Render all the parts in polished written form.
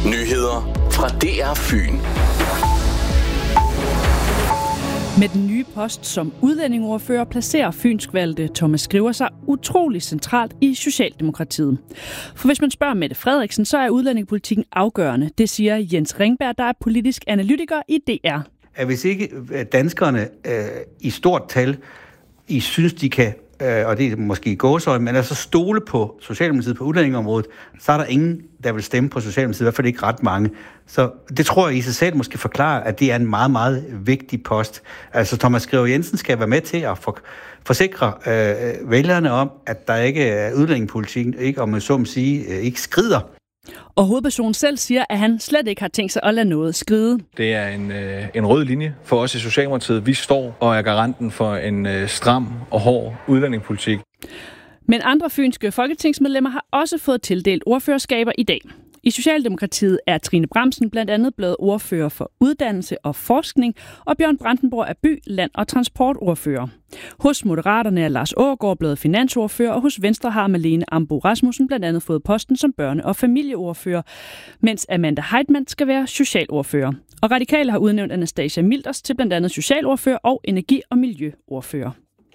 Nyheder fra DR Fyn. Med den nye post som udlændingeordfører placerer fynskvalgte Thomas Skriver sig utrolig centralt i Socialdemokratiet. For hvis man spørger Mette Frederiksen, så er udlændingepolitikken afgørende. Det siger Jens Ringberg, der er politisk analytiker i DR. Hvis ikke danskerne i stort tal synes, de kan, og det er måske gåseøjne, men altså stole på Socialdemokratiet på udlændingeområdet, så er der ingen, der vil stemme på Socialdemokratiet, i hvert fald ikke ret mange. Så det tror jeg i sig selv måske forklarer, at det er en meget, meget vigtig post. Altså Thomas Skriver Jensen skal være med til at forsikre vælgerne om, at der ikke er udlændingepolitikken, ikke om man så må sige, ikke skrider. Og hovedpersonen selv siger, at han slet ikke har tænkt sig at lade noget skride. Det er en rød linje for os i Socialdemokratiet. Vi står og er garanten for en stram og hård udlændingepolitik. Men andre fynske folketingsmedlemmer har også fået tildelt ordførerskaber i dag. I Socialdemokratiet er Trine Bramsen blandt andet blevet ordfører for uddannelse og forskning, og Bjørn Brandenborg er by-, land- og transportordfører. Hos Moderaterne er Lars Aagaard blevet finansordfører, og hos Venstre har Malene Ambo-Rasmussen blandt andet fået posten som børne- og familieordfører, mens Amanda Heitmann skal være socialordfører. Og Radikale har udnævnt Anastasia Milders til blandt andet socialordfører og energi- og miljøordfører.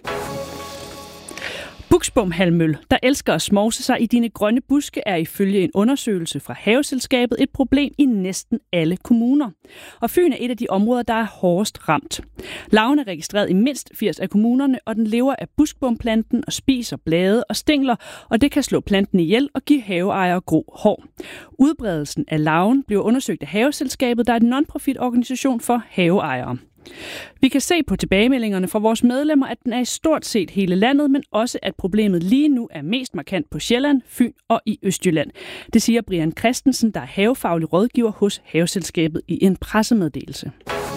Buksbomhalmøl, der elsker at smovse sig i dine grønne buske, er ifølge en undersøgelse fra Haveselskabet et problem i næsten alle kommuner. Og Fyn er et af de områder, der er hårdest ramt. Larven er registreret i mindst 80 af kommunerne, og den lever af buksbomplanten og spiser blade og stængler, og det kan slå planten ihjel og give haveejere grå hår. Udbredelsen af larven bliver undersøgt af Haveselskabet, der er en non-profit organisation for haveejere. Vi kan se på tilbagemeldingerne fra vores medlemmer, at den er i stort set hele landet, men også at problemet lige nu er mest markant på Sjælland, Fyn og i Østjylland. Det siger Brian Christensen, der er havefaglig rådgiver hos Haveselskabet i en pressemeddelelse.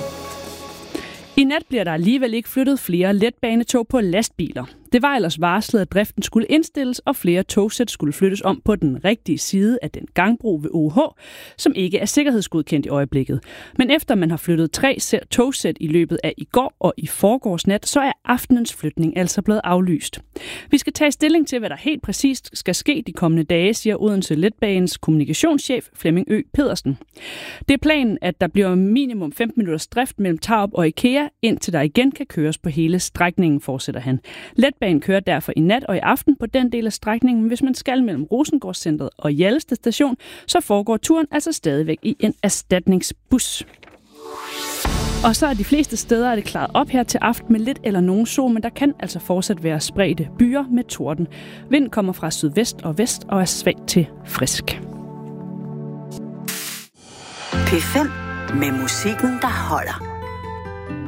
I nat bliver der alligevel ikke flyttet flere letbanetog på lastbiler. Det var ellers varslet, at driften skulle indstilles, og flere togsæt skulle flyttes om på den rigtige side af den gangbro ved OH, som ikke er sikkerhedsgodkendt i øjeblikket. Men efter man har flyttet 3 togsæt i løbet af i går og i forgårs nat, så er aftenens flytning altså blevet aflyst. Vi skal tage stilling til, hvad der helt præcist skal ske de kommende dage, siger Odense Letbanens kommunikationschef Flemming Ø. Pedersen. Det er planen, at der bliver minimum 15 minutters drift mellem Tarup og IKEA, indtil der igen kan køres på hele strækningen, fortsætter han. Letbanen kører derfor i nat og i aften på den del af strækningen. Hvis man skal mellem Rosengårdscentret og Hjallested station, så foregår turen altså stadigvæk i en erstatningsbus. Og så er de fleste steder det klaret op her til aften med lidt eller nogen sol, men der kan altså fortsat være spredte byer med torden. Vind kommer fra sydvest og vest og er svagt til frisk. P5 med musikken, der holder.